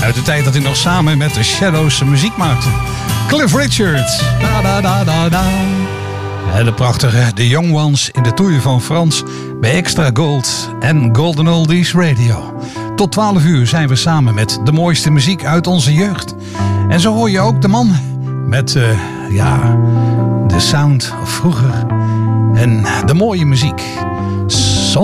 Uit de tijd dat hij nog samen met de Shadows muziek maakte. Cliff Richard. Da, da, da, da, da. En de prachtige The Young Ones in de tour van Frans bij Extra Gold en Golden Oldies Radio. Tot 12 uur zijn we samen met de mooiste muziek uit onze jeugd. En zo hoor je ook de man met de sound of vroeger en de mooie muziek.